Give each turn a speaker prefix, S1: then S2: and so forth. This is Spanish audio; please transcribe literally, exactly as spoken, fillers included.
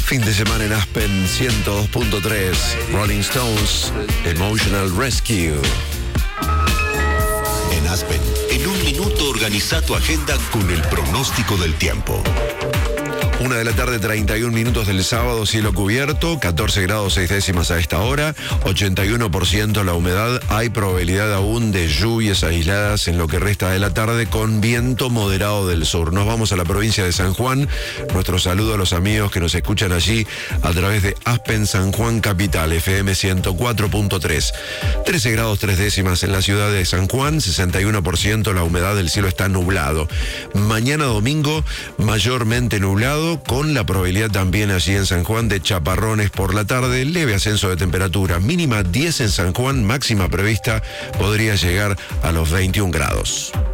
S1: Fin de semana en Aspen ciento dos punto tres. Rolling Stones, Emotional Rescue.
S2: En Aspen, en un minuto organiza tu agenda con el pronóstico del tiempo.
S1: Una de la tarde, treinta y un minutos del sábado, cielo cubierto, catorce grados seis décimas a esta hora, ochenta y uno por ciento la humedad, hay probabilidad aún de lluvias aisladas en lo que resta de la tarde con viento moderado del sur. Nos vamos a la provincia de San Juan, nuestro saludo a los amigos que nos escuchan allí a través de Aspen San Juan Capital, F M ciento cuatro punto tres. trece grados tres décimas en la ciudad de San Juan, sesenta y uno por ciento la humedad, el cielo está nublado. Mañana domingo, mayormente nublado, con la probabilidad también allí en San Juan de chaparrones por la tarde, leve ascenso de temperatura, mínima diez en San Juan, máxima prevista podría llegar a los veintiún grados.